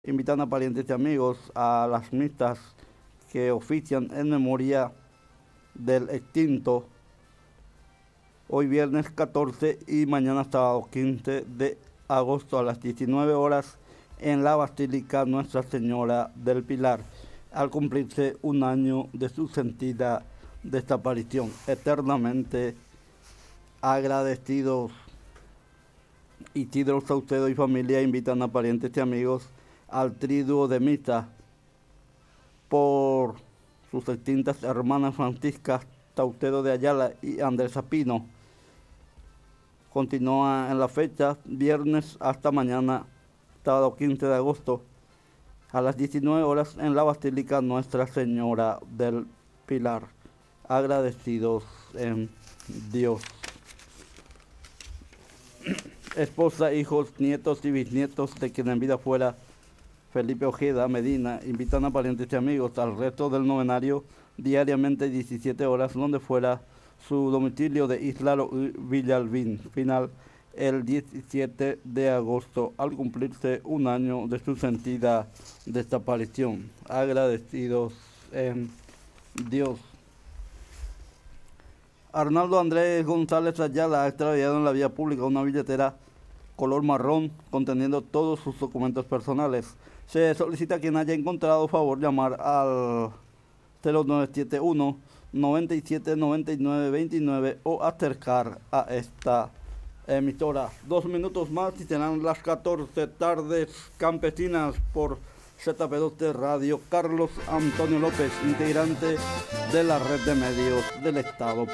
Invitan a parientes y amigos a las misas que ofician en memoria del extinto hoy viernes 14 y mañana sábado 15 de agosto a las 19 horas en la Basílica Nuestra Señora del Pilar, al cumplirse un año de su sentida desaparición. Eternamente agradecidos, Isidro Saucedo y familia invitan a parientes y amigos al triduo de misa por sus extintas hermanas Franciscas Saucedo de Ayala y Andrés Apino. Continúa en la fecha, viernes hasta mañana, sábado 15 de agosto, a las 19 horas en la Basílica Nuestra Señora del Pilar. Agradecidos en Dios. Esposa, hijos, nietos y bisnietos de quien en vida fuera Felipe Ojeda Medina invitan a parientes y amigos al resto del novenario diariamente 17 horas donde fuera su domicilio de Isla Villalbín, final el 17 de agosto al cumplirse un año de su sentida desaparición. Agradecidos en Dios. Arnaldo Andrés González Ayala ha extraviado en la vía pública una billetera color marrón conteniendo todos sus documentos personales. Se solicita a quien haya encontrado favor llamar al 0971 97 99 29 o acercar a esta emisora. 2 minutos más y serán las 14 tardes campesinas por ZP2 Radio. Carlos Antonio López, integrante de la red de medios del Estado.